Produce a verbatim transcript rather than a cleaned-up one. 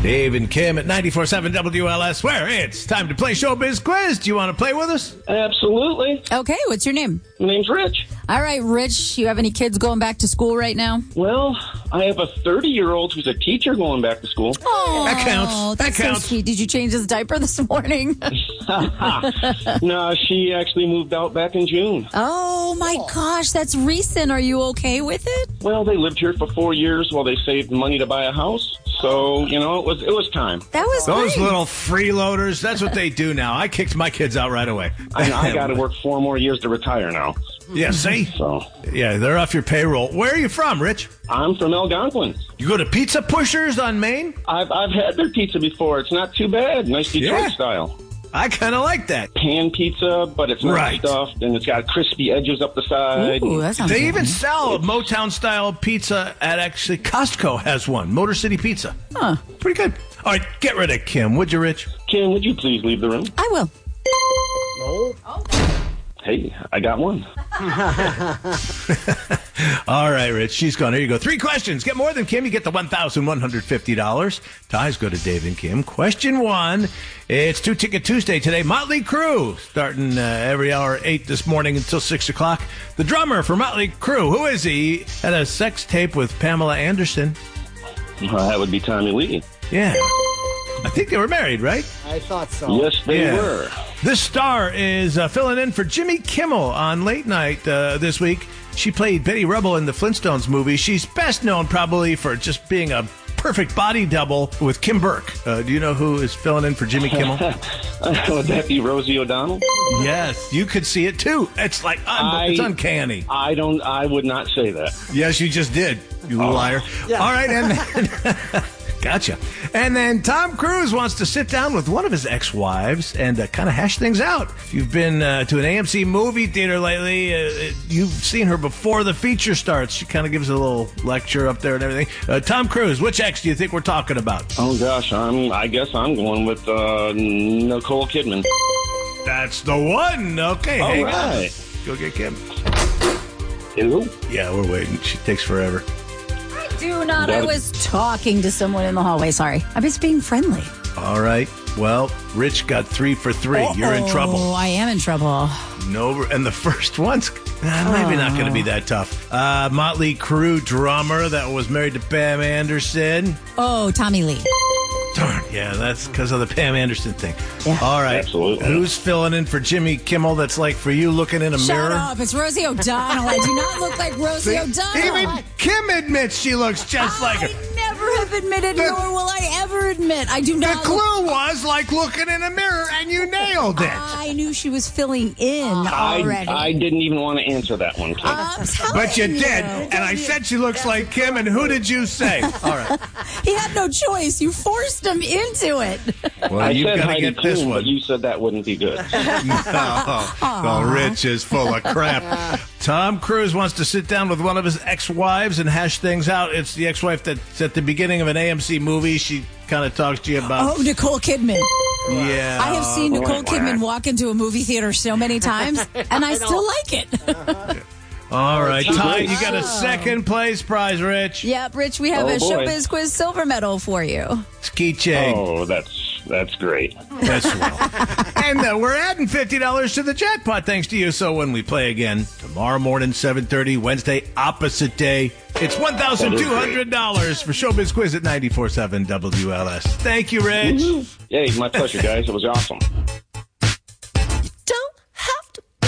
Dave and Kim at ninety-four seven W L S, where it's time to play Showbiz Quiz. Do you want to play with us? Absolutely. Okay, what's your name? My name's Rich. All right, Rich, you have any kids going back to school right now? Well, I have a thirty-year-old who's a teacher going back to school. Oh, That counts. That's That counts. so sweet. Did you change his diaper this morning? No, she actually moved out back in June. Oh, my gosh, that's recent. Are you okay with it? Well, they lived here for four years while they saved money to buy a house. So, you know, it was it was time. That was Those great. little freeloaders, that's what they do now. I kicked my kids out right away. I, I got to work four more years to retire now. Yeah, see? So, Yeah, they're off your payroll. Where are you from, Rich? I'm from Algonquin. You go to Pizza Pushers on Main? I've I've had their pizza before. It's not too bad. Nice Detroit Yeah. style. I kind of like that. Pan pizza, but it's not Right. stuffed, and it's got crispy edges up the side. Ooh, that sounds They good. even sell Motown-style pizza at actually Costco has one. Motor City Pizza. Huh. Pretty good. All right, get rid of Kim, would you, Rich? Kim, would you please leave the room? I will. Hey, I got one. All right, Rich, she's gone. Here you go. Three questions. Get more than Kim, you get the one thousand one hundred fifty dollars. Ties go to Dave and Kim. Question one. It's Two Ticket Tuesday today. Motley Crue, starting uh, every hour, eight this morning until six o'clock. The drummer for Motley Crue, who is he? He had a sex tape with Pamela Anderson. Well, that would be Tommy Lee. Yeah. I think they were married, right? I thought so. Yes, they Yeah. were. This star is uh, filling in for Jimmy Kimmel on Late Night uh, this week. She played Betty Rubble in the Flintstones movie. She's best known probably for just being a perfect body double with Kim Burke. Uh, do you know who is filling in for Jimmy Kimmel? Would that be Rosie O'Donnell? Yes, you could see it too. It's like un- I- it's uncanny. I don't. I would not say that. Yes, you just did, you Oh. liar. Yeah. All right, and then gotcha. And then Tom Cruise wants to sit down with one of his ex-wives and uh, kind of hash things out. If you've been uh, to an A M C movie theater lately, uh, you've seen her before the feature starts. She kind of gives a little lecture up there and everything. Uh, Tom Cruise, which ex do you think we're talking about? Oh gosh, I'm. I guess I'm going with uh, Nicole Kidman. That's the one. Okay, All hang right. on. Go get Kim. Who? Yeah, we're waiting. She takes forever. Do not. I That- was talking to someone in the hallway. Sorry. I was being friendly. All right. Well, Rich got three for three. You're in Oh, trouble. I am in trouble. No, and the first one's uh, maybe not going to be that tough. Uh, Motley Crue drummer that was married to Pam Anderson. Oh, Tommy Lee. Darn, yeah, that's because of the Pam Anderson thing. Yeah. All right. Absolutely. Who's filling in for Jimmy Kimmel that's like for you looking in a Shut mirror? up. It's Rosie O'Donnell. I do not look like Rosie O'Donnell. Even Kim admits she looks just like her. I never have admitted, The- nor will I ever admit. I do The not look- clue was like looking in a mirror, and you nailed it. I knew she was filling in I, already. I didn't even want to answer that one, Kim. I'm telling But you you. did, and I said she looks like Kim, and who did you say? All right. He had no choice. You forced him into it. Well, I you've said got to Heidi get this Klum, one. but you said that wouldn't be good. No, no, Rich is full of crap. Tom Cruise wants to sit down with one of his ex-wives and hash things out. It's the ex-wife that's at the beginning of an A M C movie. She kind of talks to you about. Oh, Nicole Kidman. Yeah. I have seen Nicole wah, Kidman wah. walk into a movie theater so many times, and I still like it. All right, Tom Ty, Cruise. you got a second place prize, Rich. Yep, Rich, we have Oh, a boy. Showbiz Quiz silver medal for you. Ski Chang. Oh, that's that's great. That's well. And uh, we're adding fifty dollars to the jackpot thanks to you. So when we play again tomorrow morning, seven thirty, Wednesday, opposite day, it's one thousand two hundred dollars for Showbiz Quiz at ninety-four point seven W L S. Thank you, Rich. Hey, my pleasure, guys. It was awesome.